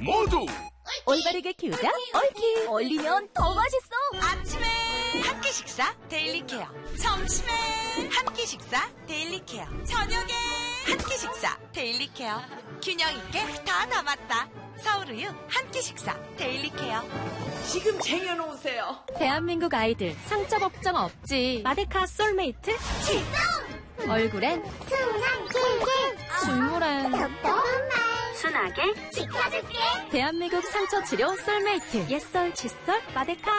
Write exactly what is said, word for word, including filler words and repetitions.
모두 올바르게 키우자 옳키. 얼리면 더 맛있어. 아침에 한 끼 식사 데일리 케어, 점심에 한 끼 식사 데일리 케어, 저녁에 한 끼 식사 데일리 케어. 균형 있게 다 담았다. 서울우유 한 끼 식사 데일리 케어. 지금 쟁여놓으세요. 대한민국 아이들 상처 걱정 없지. 마데카 솔메이트 출동! 얼굴엔 순한 킬킬. 줄무란 톡톡한 말. 순하게 지켜줄게. 대한민국 상처 치료 솔메이트 옛설 칫솔 마데카.